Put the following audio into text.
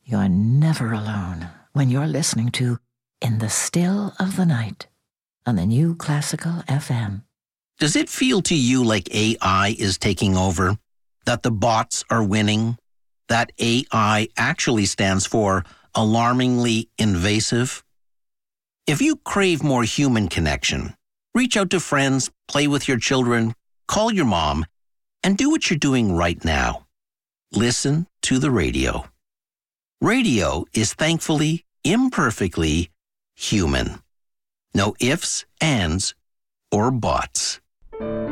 You're never alone when you're listening to In the Still of the Night on the New Classical FM. Does it feel to you like AI is taking over? That the bots are winning? That AI actually stands for alarmingly invasive? If you crave more human connection, reach out to friends, play with your children, call your mom, and do what you're doing right now. Listen to the radio. Radio is thankfully, imperfectly human. No ifs, ands, or buts.